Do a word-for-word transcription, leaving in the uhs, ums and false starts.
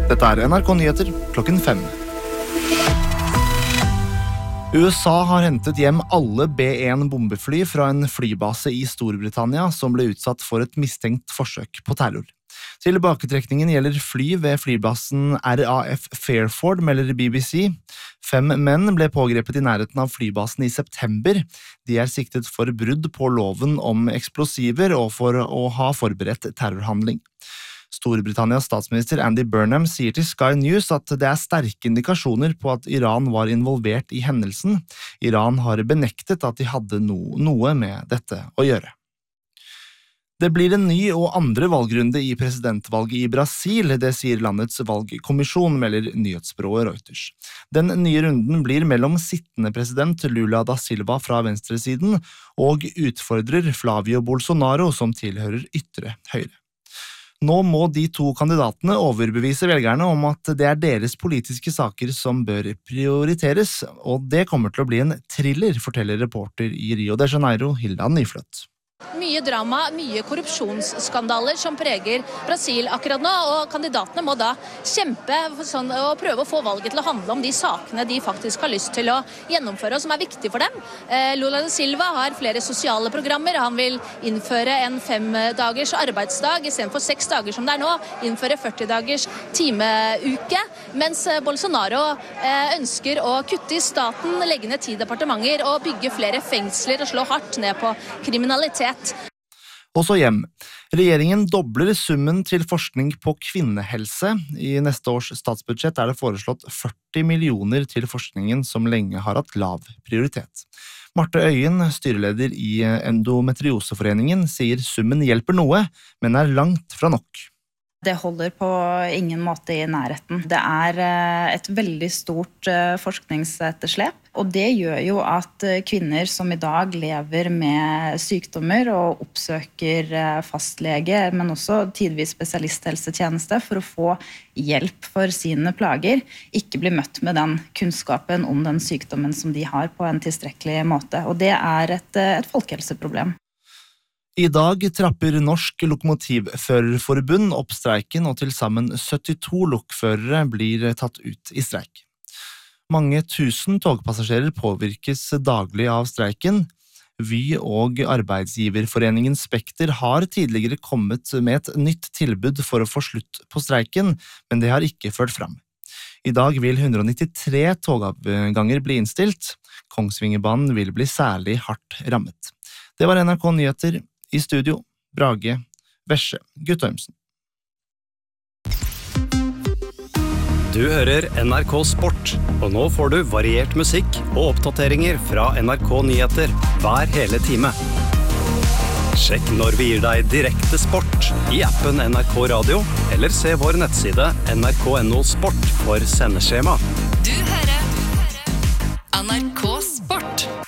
Dette er N R K Nyheter klokken fem. U S A har hentet hjem alle B one bombefly fra en flybase i Storbritannia som ble utsatt for et mistenkt forsøk på terror. Tilbaketrekningen gjelder fly ved flybasen R A F Fairford, melder B B C. Fem menn ble pågrepet i nærheten av flybasen i september. De er siktet for brudd på loven om eksplosiver og for å ha forberedt terrorhandling. Storbritannias statsminister Andy Burnham sier til Sky News at det er sterke indikasjoner på at Iran var involvert i hendelsen. Iran har benektet at de hadde no noe med dette å gjøre. Det blir en ny og andre valgrunde i presidentvalget i Brasil, det sier landets valgkommisjon, melder nyhetsbyrået Reuters. Den nye runden blir mellom sittende president Lula da Silva fra venstresiden og utfordrer Flavio Bolsonaro som tilhører ytre høyre. Nå må de to kandidatene overbevise velgerne om at det er deres politiske saker som bør prioriteres, og det kommer til å bli en thriller, forteller reporter i Rio de Janeiro, Hilda Nyfløtt. Mye drama, mye korrupsjonsskandaler som preger Brasil akkurat nå, og kandidatene må da kjempe sånn, og prøve å få valget til å handle om de sakene de faktisk har lyst til å gjennomføre, og som er viktige for dem. Eh, Lula da Silva har flere sosiale programmer. Han vil innføre en femdagers arbeidsdag i stedet for seks dager som det er nå, innføre førti dagers timeuke, mens Bolsonaro eh, ønsker å kutte i staten, legge ned ti departementer og bygge flere fengsler og slå hardt ned på kriminalitet. Og så hjem. Regjeringen dobler summen til forskning på kvinnehelse. I neste års statsbudsjett er det foreslått førti millioner til forskningen som lenge har hatt lav prioritet. Marte Øyen, styreleder i Endometrioseforeningen, sier summen hjelper noe, men er langt fra nok. Det holder på ingen måte i nærheten. Det er et veldig stort forskningsetterslep, og det gjør jo at kvinner som i dag lever med sykdommer og oppsøker fastlege, men også tidvis spesialisthelsetjeneste for å få hjelp for sine plager, ikke blir møtt med den kunnskapen om den sykdommen som de har på en tilstrekkelig måte. Og det er et, et folkehelseproblem. I dag trapper Norsk Lokomotivførerforbund opp streiken, og til sammen syttito lokførere blir tatt ut i streik. Mange tusen togpassasjerer påvirkes daglig av streiken. Vy og arbeidsgiverforeningen Spekter har tidligere kommet med et nytt tilbud for å få slutt på streiken, men det har ikke ført fram. I dag vil hundre nittitre togavganger bli innstilt. Kongsvingerbanen vil bli særlig hardt rammet. Det var N R K Nyheter. I studio, Brage, Vesje, Guttormsen. Du hører N R K Sport, og nå får du variert musikk og oppdateringer fra N R K Nyheter hver hele time. Sjekk når vi gir deg direkte sport i appen N R K Radio, eller se vår nettside N R K punktum no sport for sendeskjema. Du hører N R K Sport.